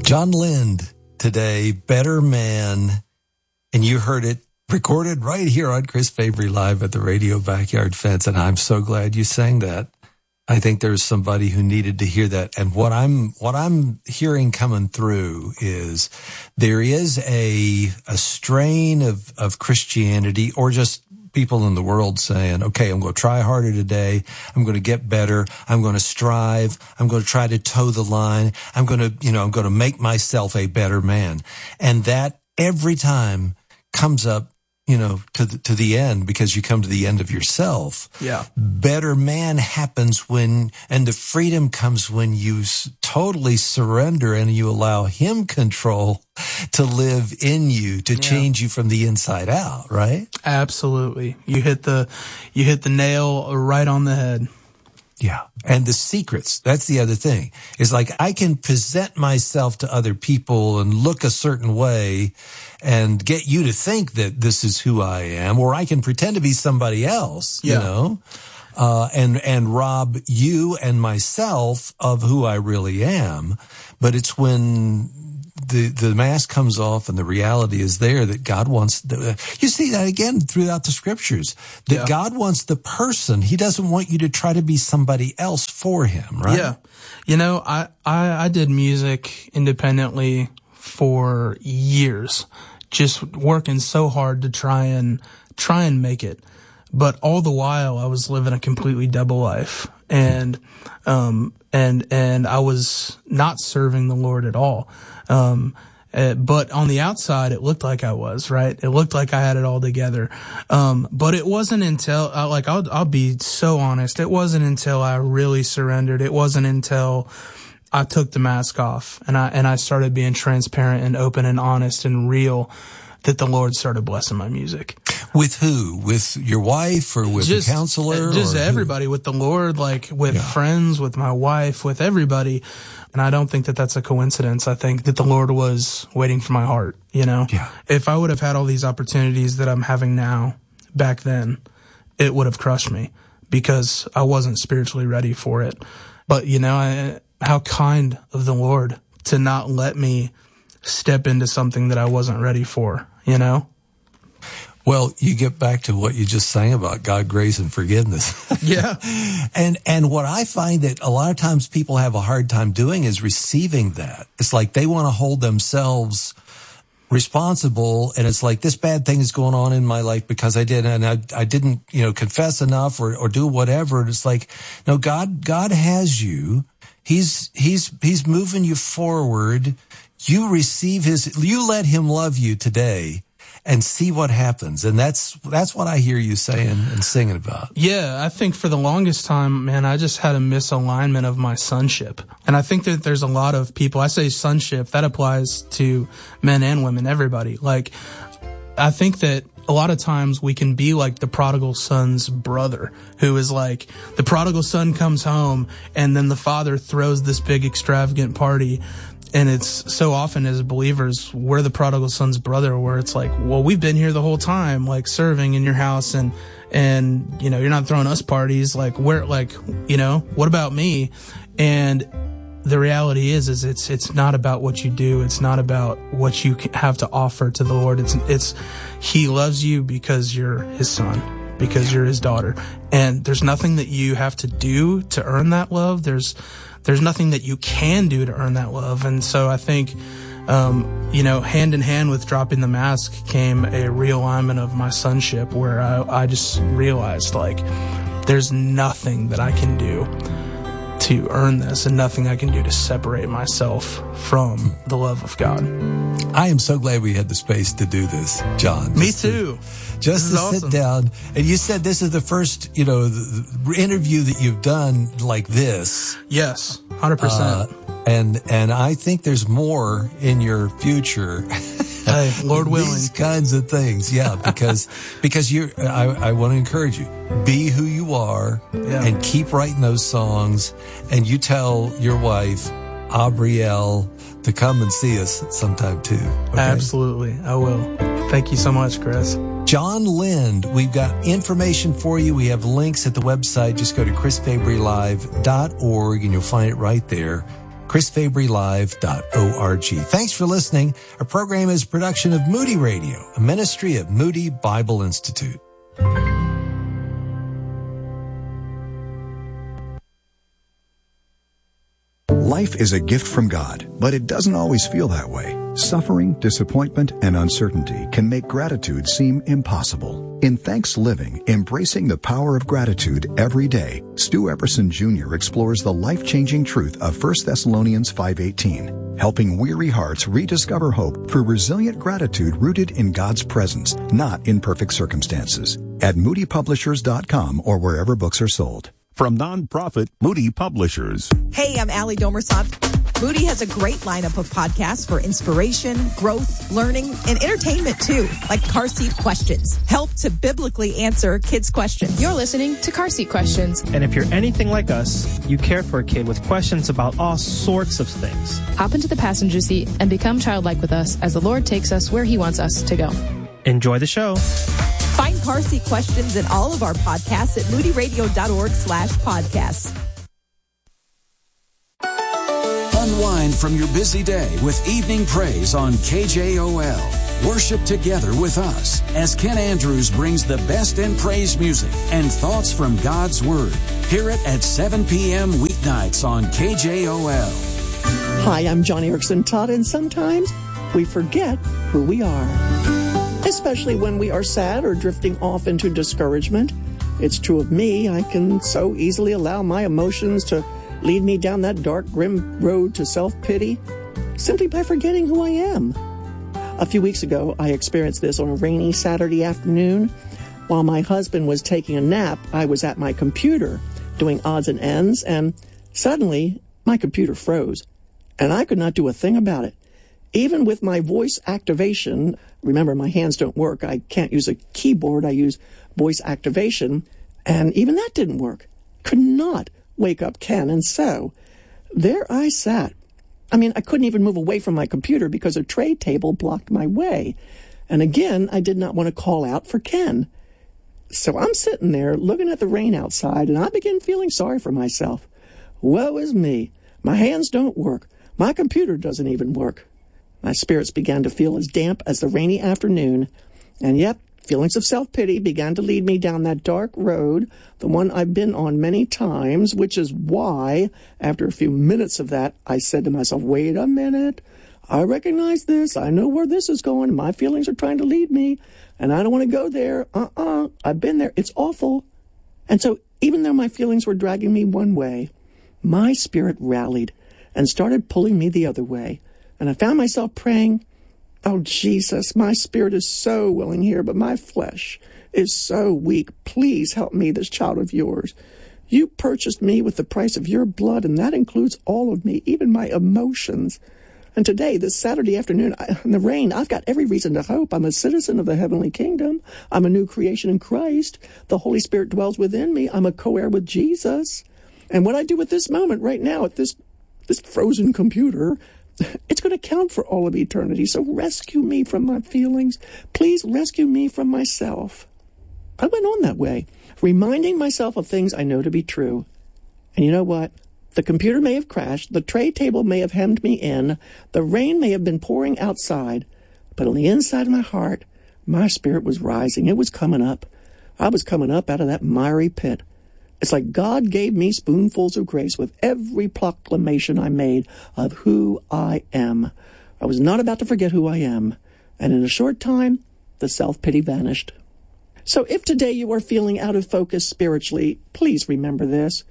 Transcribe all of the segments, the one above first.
John Lind today, Better Man. And you heard it recorded right here on Chris Fabry Live at the Radio Backyard Fence. And I'm so glad you sang that. I think there's somebody who needed to hear that. And what I'm hearing coming through is there is a strain of Christianity, or just people in the world saying, okay, I'm going to try harder today. I'm going to get better. I'm going to strive. I'm going to try to toe the line. I'm going to make myself a better man. And that every time comes up, to the end, because you come to the end of yourself. Yeah. Better man happens and the freedom comes when you totally surrender and you allow him control to live in you, to change you from the inside out, right? Absolutely. You hit the nail right on the head. Yeah. And the secrets, that's the other thing. Is like I can present myself to other people and look a certain way and get you to think that this is who I am, or I can pretend to be somebody else, and rob you and myself of who I really am. But it's when the mask comes off and the reality is there that God wants you see that again throughout the scriptures, that God wants the person. He doesn't want you to try to be somebody else for him, right? Yeah. I did music independently for years, just working so hard to try and make it. But all the while I was living a completely double life, and I was not serving the Lord at all. But on the outside, it looked like I was, right? It looked like I had it all together. But it wasn't until, I'll be so honest, it wasn't until I really surrendered. It wasn't until I took the mask off and I started being transparent and open and honest and real that the Lord started blessing my music. With who? With your wife, or with a counselor? Just everybody, with the Lord, with friends, with my wife, with everybody. And I don't think that that's a coincidence. I think that the Lord was waiting for my heart, Yeah. If I would have had all these opportunities that I'm having now back then, it would have crushed me because I wasn't spiritually ready for it. But, how kind of the Lord to not let me step into something that I wasn't ready for, Well, you get back to what you just sang about God, grace, and forgiveness. Yeah. And what I find that a lot of times people have a hard time doing is receiving that. It's like they want to hold themselves responsible, and it's like this bad thing is going on in my life because I did, and I didn't, confess enough or do whatever. And it's like, no, God has you. He's moving you forward. You receive you let him love you today and see what happens. And that's what I hear you saying and singing about. Yeah, I think for the longest time, man, I just had a misalignment of my sonship. And I think that there's a lot of people, I say sonship, that applies to men and women, everybody. I think that a lot of times we can be like the prodigal son's brother, who is like, the prodigal son comes home and then the father throws this big extravagant party. And it's so often as believers, we're the prodigal son's brother, where it's like, well, we've been here the whole time, serving in your house, and you're not throwing us parties. What about me? And the reality is it's not about what you do. It's not about what you have to offer to the Lord. It's he loves you because you're his son, because you're his daughter. And there's nothing that you have to do to earn that love. There's nothing that you can do to earn that love. And so I think, hand in hand with dropping the mask came a realignment of my sonship, where I just realized, there's nothing that I can do to earn this, and nothing I can do to separate myself from the love of God. I am so glad we had the space to do this, John. Me too. Just to sit down. And you said this is the first, the interview that you've done like this. Yes, 100%. And I think there's more in your future. Hey, Lord willing. These kinds of things. Yeah, because I want to encourage you. Be who you are and keep writing those songs. And you tell your wife, Aubrielle, to come and see us sometime too. Okay? Absolutely. I will. Thank you so much, Chris. John Lind, we've got information for you. We have links at the website. Just go to chrisfabrylive.org and you'll find it right there. chrisfabrylive.org. Thanks for listening. Our program is a production of Moody Radio, a ministry of Moody Bible Institute. Life is a gift from God, but it doesn't always feel that way. Suffering, disappointment, and uncertainty can make gratitude seem impossible. In Thanks Living, Embracing the Power of Gratitude Every Day, Stu Epperson Jr. explores the life-changing truth of 1 Thessalonians 5:18, helping weary hearts rediscover hope through resilient gratitude rooted in God's presence, not in perfect circumstances. At moodypublishers.com or wherever books are sold. From nonprofit Moody Publishers. Hey, I'm Allie Domersov. Moody has a great lineup of podcasts for inspiration, growth, learning, and entertainment, too, like Car Seat Questions. Help to biblically answer kids' questions. You're listening to Car Seat Questions. And if you're anything like us, you care for a kid with questions about all sorts of things. Hop into the passenger seat and become childlike with us as the Lord takes us where He wants us to go. Enjoy the show. Find Car Seat Questions in all of our podcasts at moodyradio.org/podcasts. Unwind from your busy day with Evening Praise on KJOL. Worship together with us as Ken Andrews brings the best in praise music and thoughts from God's Word. Hear it at 7 p.m. weeknights on KJOL. Hi, I'm Johnny Erickson Todd, and sometimes we forget who we are, especially when we are sad or drifting off into discouragement. It's true of me. I can so easily allow my emotions to lead me down that dark, grim road to self-pity simply by forgetting who I am. A few weeks ago, I experienced this on a rainy Saturday afternoon. While my husband was taking a nap, I was at my computer doing odds and ends, and suddenly my computer froze, and I could not do a thing about it. Even with my voice activation, remember my hands don't work, I can't use a keyboard, I use voice activation, and even that didn't work. Could not wake up Ken, and so there I sat. I mean, I couldn't even move away from my computer because a tray table blocked my way. And again, I did not want to call out for Ken. So I'm sitting there looking at the rain outside, and I begin feeling sorry for myself. Woe is me. My hands don't work. My computer doesn't even work. My spirits began to feel as damp as the rainy afternoon. And yep, feelings of self-pity began to lead me down that dark road, the one I've been on many times, which is why, after a few minutes of that, I said to myself, wait a minute. I recognize this. I know where this is going. My feelings are trying to lead me, and I don't want to go there. I've been there. It's awful. And so even though my feelings were dragging me one way, my spirit rallied and started pulling me the other way. And I found myself praying, oh, Jesus, my spirit is so willing here, but my flesh is so weak. Please help me, this child of yours. You purchased me with the price of your blood, and that includes all of me, even my emotions. And today, this Saturday afternoon, in the rain, I've got every reason to hope. I'm a citizen of the heavenly kingdom. I'm a new creation in Christ. The Holy Spirit dwells within me. I'm a co-heir with Jesus. And what I do at this moment right now, at this frozen computer, it's going to count for all of eternity. So rescue me from my feelings. Please rescue me from myself. I went on that way, reminding myself of things I know to be true. And you know what? The computer may have crashed. The tray table may have hemmed me in. The rain may have been pouring outside. But on the inside of my heart, my spirit was rising. It was coming up. I was coming up out of that miry pit. It's like God gave me spoonfuls of grace with every proclamation I made of who I am. I was not about to forget who I am. And in a short time, the self-pity vanished. So if today you are feeling out of focus spiritually, please remember this.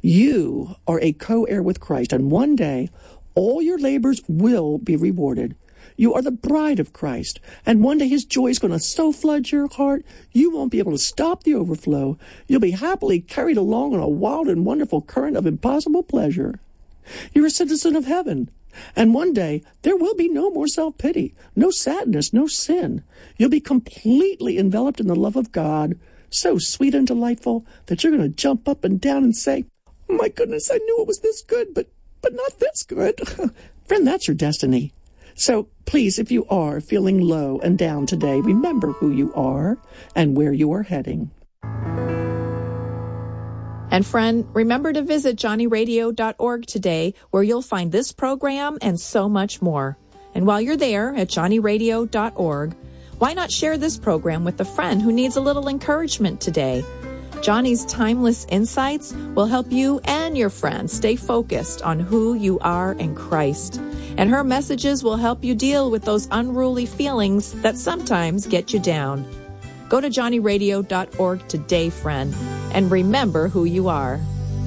You are a co-heir with Christ, and one day all your labors will be rewarded. You are the bride of Christ, and one day his joy is going to so flood your heart, you won't be able to stop the overflow. You'll be happily carried along on a wild and wonderful current of impossible pleasure. You're a citizen of heaven, and one day there will be no more self-pity, no sadness, no sin. You'll be completely enveloped in the love of God, so sweet and delightful that you're going to jump up and down and say, oh my goodness, I knew it was this good, but not this good. Friend, that's your destiny. So please, if you are feeling low and down today, remember who you are and where you are heading. And friend, remember to visit johnnyradio.org today, where you'll find this program and so much more. And while you're there at johnnyradio.org, why not share this program with a friend who needs a little encouragement today? Johnny's timeless insights will help you and your friends stay focused on who you are in Christ. And her messages will help you deal with those unruly feelings that sometimes get you down. Go to johnnyradio.org today, friend, and remember who you are.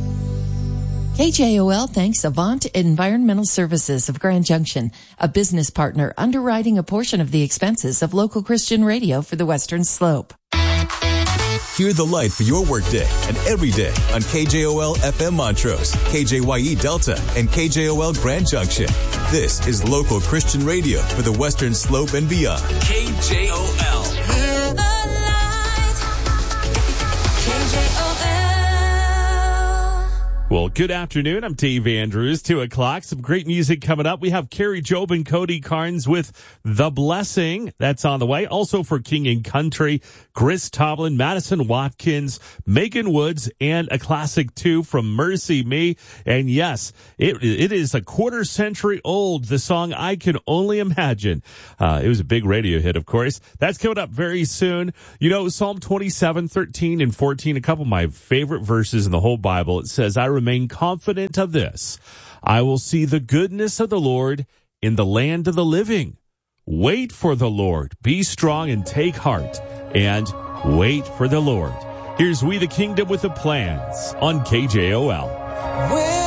KJOL thanks Avant Environmental Services of Grand Junction, a business partner underwriting a portion of the expenses of local Christian radio for the Western Slope. Hear the light for your workday and every day on KJOL FM Montrose, KJYE Delta, and KJOL Grand Junction. This is local Christian radio for the Western Slope and beyond. KJOL. Hear the light. KJOL. Well, good afternoon. I'm Dave Andrews. 2 o'clock. Some great music coming up. We have Carrie Job and Cody Carnes with The Blessing. That's on the way. Also for King and Country, Chris Tomlin, Madison Watkins, Megan Woods, and a classic too from Mercy Me. And yes, it is a quarter century old. The song I Can Only Imagine. It was a big radio hit, of course. That's coming up very soon. You know, Psalm 27, 13 and 14, a couple of my favorite verses in the whole Bible. It says, I remain confident of this. I will see the goodness of the Lord in the land of the living. Wait for the Lord. Be strong and take heart. And wait for the Lord. Here's We the Kingdom with the Plans on KJOL.